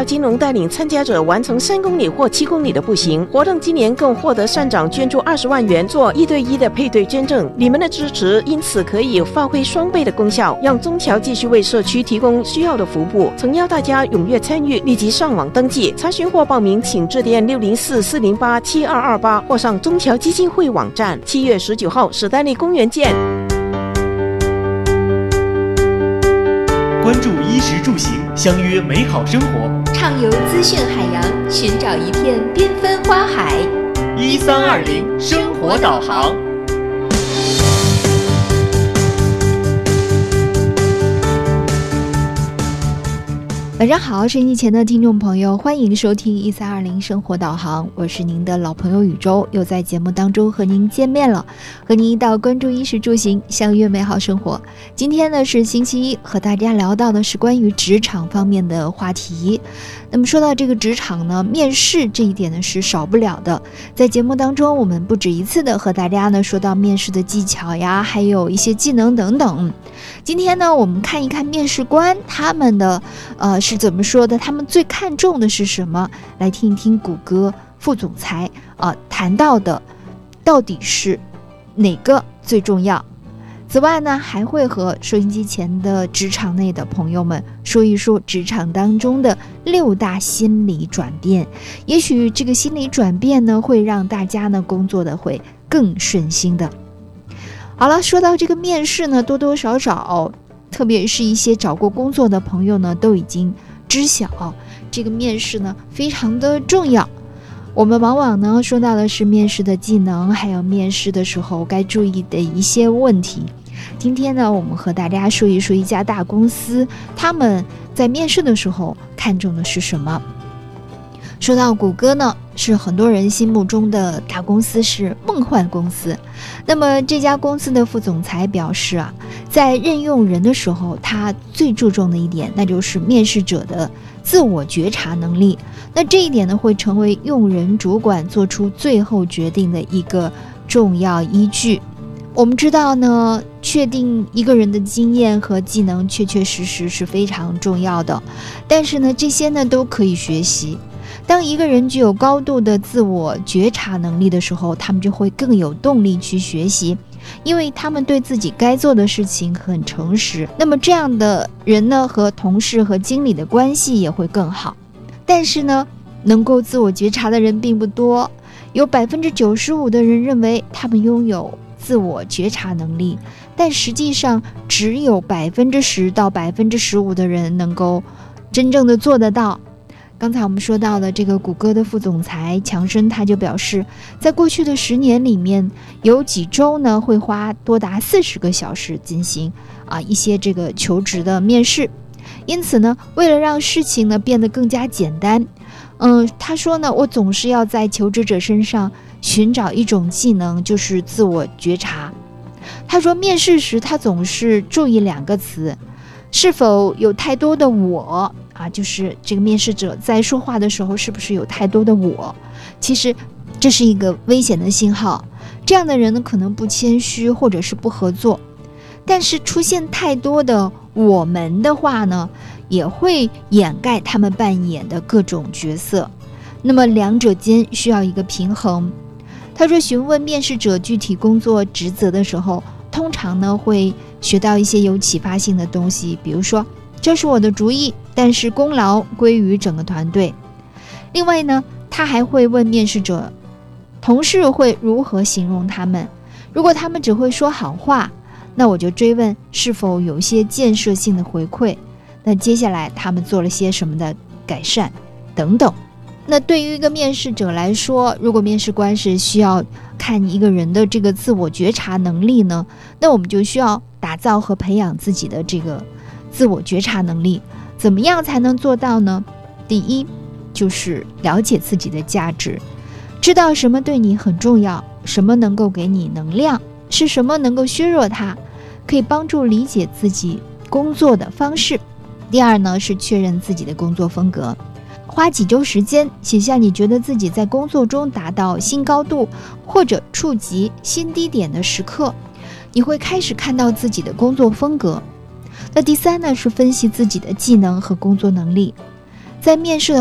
金融带领参加者完成3公里或7公里的步行活动，今年更获得善长捐助20万元做1对1的配对捐赠。你们的支持因此可以发挥双倍的功效，让中侨继续为社区提供需要的服务。诚邀大家踊跃参与，立即上网登记查询或报名，请致电604-408-7228或上中侨基金会网站。7月19号史丹利公园见。 关注衣食住行，相约美好生活， 畅游资讯海洋，寻找一片缤纷花海。 1320生活导航。 晚上好，收音机前的听众朋友，欢迎收听1320生活导航，我是您的老朋友宇宙，又在节目当中和您见面了，和您一道关注衣食住行，相约美好生活。今天呢是星期一，和大家聊到的是关于职场方面的话题。那么说到这个职场呢，面试这一点呢是少不了的。在节目当中，我们不止一次的和大家呢说到面试的技巧呀，还有一些技能等等。今天呢，我们看一看面试官他们的是怎么说的，他们最看重的是什么？来听一听谷歌副总裁谈到的到底是哪个最重要。此外呢，还会和收音机前的职场内的朋友们说一说职场当中的6大心理转变，也许这个心理转变呢，会让大家呢工作的会更顺心的。好了，说到这个面试呢，多多少少，特别是一些找过工作的朋友呢，都已经知晓这个面试呢非常的重要。我们往往呢说到的是面试的技能，还有面试的时候该注意的一些问题。今天呢，我们和大家说一说一家大公司，他们在面试的时候看重的是什么。说到谷歌呢，是很多人心目中的大公司，是梦幻公司。那么这家公司的副总裁表示在任用人的时候，他最注重的一点，那就是面试者的自我觉察能力。那这一点呢，会成为用人主管做出最后决定的一个重要依据。我们知道呢，确定一个人的经验和技能确确实实是非常重要的，但是呢，这些呢都可以学习。当一个人具有高度的自我觉察能力的时候，他们就会更有动力去学习，因为他们对自己该做的事情很诚实。那么这样的人呢，和同事和经理的关系也会更好。但是呢，能够自我觉察的人并不多，有 95% 的人认为他们拥有自我觉察能力，但实际上只有 10% 到 15% 的人能够真正的做得到。刚才我们说到的这个谷歌的副总裁强生，他就表示，在过去的10年里面，有几周呢会花多达40个小时进行一些这个求职的面试。因此呢，为了让事情呢变得更加简单，他说呢，我总是要在求职者身上寻找一种技能，就是自我觉察。他说面试时他总是注意2个词，是否有太多的我就是这个面试者在说话的时候是不是有太多的我。其实这是一个危险的信号，这样的人呢可能不谦虚或者是不合作。但是出现太多的我们的话呢，也会掩盖他们扮演的各种角色，那么两者间需要一个平衡。他说询问面试者具体工作职责的时候，通常呢会学到一些有启发性的东西，比如说这是我的主意，但是功劳归于整个团队。另外呢，他还会问面试者同事会如何形容他们，如果他们只会说好话，那我就追问是否有些建设性的回馈，那接下来他们做了些什么的改善等等。那对于一个面试者来说，如果面试官是需要看一个人的这个自我觉察能力呢，那我们就需要打造和培养自己的这个自我觉察能力。怎么样才能做到呢？第一，就是了解自己的价值，知道什么对你很重要，什么能够给你能量，是什么能够削弱它，可以帮助理解自己工作的方式。第二呢，是确认自己的工作风格，花几周时间写下你觉得自己在工作中达到新高度或者触及新低点的时刻，你会开始看到自己的工作风格。那第三呢，是分析自己的技能和工作能力。 在面试的